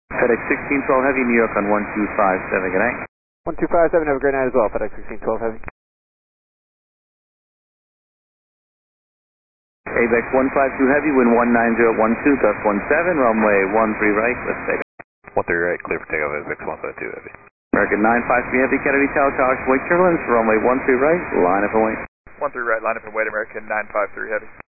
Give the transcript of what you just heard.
FedEx 1612 Heavy, New York on 1257, good night. 1257, have a great night as well, FedEx 1612 Heavy. ABEX 152 Heavy, wind 19012, gust 17, runway 13 right, let's take it. 13 right, clear for takeoff, ABEX 152 Heavy. American 953 Heavy, Kennedy Tower, Towers, wake turbulence, runway 13 right, line up and wait. 13 right, line up and wait, American 953 Heavy.